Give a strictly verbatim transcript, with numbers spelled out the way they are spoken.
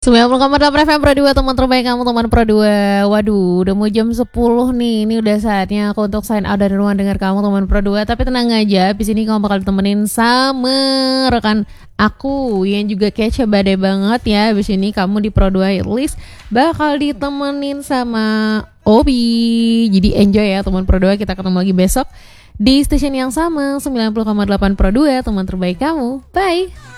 sembilan puluh koma delapan F M Pro dua, teman terbaik kamu, teman Pro dua. Waduh, udah mau jam sepuluh nih. Ini udah saatnya aku untuk sign out dari ruang dengar kamu, teman Pro dua. Tapi tenang aja, abis ini kamu bakal ditemenin sama rekan aku yang juga kece badai banget ya. Abis ini kamu di Pro dua Hitlist bakal ditemenin sama Obi. Jadi enjoy ya teman Pro dua. Kita ketemu lagi besok di stasiun yang sama, sembilan puluh koma delapan Pro dua, teman terbaik kamu. Bye.